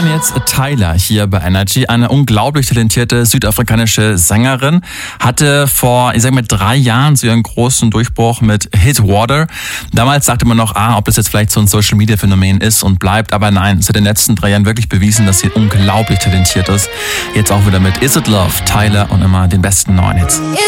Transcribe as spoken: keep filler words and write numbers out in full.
jetzt Tyla hier bei Energy, eine unglaublich talentierte südafrikanische Sängerin, hatte vor, ich sag mal, drei Jahren so ihren großen Durchbruch mit Hit Water. Damals sagte man noch, ah, ob das jetzt vielleicht so ein Social-Media-Phänomen ist und bleibt, aber nein, sie hat in den letzten drei Jahren wirklich bewiesen, dass sie unglaublich talentiert ist. Jetzt auch wieder mit Is It Love, Tyla und immer den besten neuen Hits.